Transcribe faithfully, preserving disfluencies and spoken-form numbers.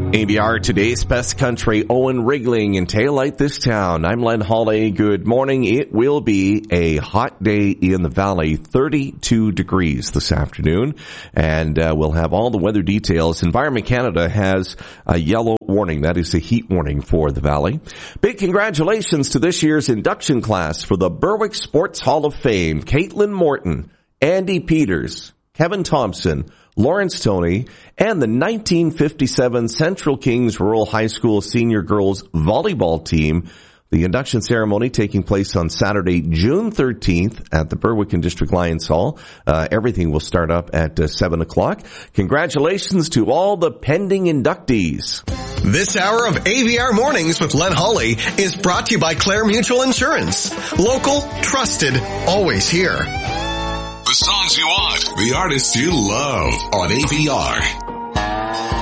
A V R, today's best country, Owen Rigling in Taillight This Town. I'm Len Hawley. Good morning. It will be a hot day in the valley, thirty-two degrees this afternoon, and uh, we'll have all the weather details. Environment Canada has a yellow warning. That is a heat warning for the valley. Big congratulations to this year's induction class for the Berwick Sports Hall of Fame. Caitlin Morton, Andy Peters, Kevin Thompson, Lawrence Toney, and the nineteen fifty-seven Central Kings Rural High School Senior Girls Volleyball Team. The induction ceremony taking place on Saturday, June thirteenth at the Berwick and District Lions Hall. Uh, everything will start up at uh, seven o'clock. Congratulations to all the pending inductees. This hour of A V R Mornings with Len Hawley is brought to you by Clare Mutual Insurance. Local, trusted, always here. The songs you want, the artists you love on A V R.